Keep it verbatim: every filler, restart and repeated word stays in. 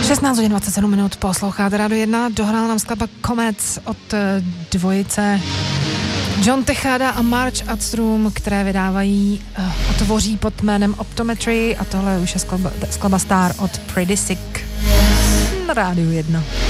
šestnáct hodin dvacet sedm minut posloucháte Rádio jedna, dohrál nám skladba Comets od dvojice John Tejada a March Adstrom, které vydávají a tvoří pod jménem Optometry a tohle už je skladba, skladba Star od Pretty Sick na Rádiu jedna.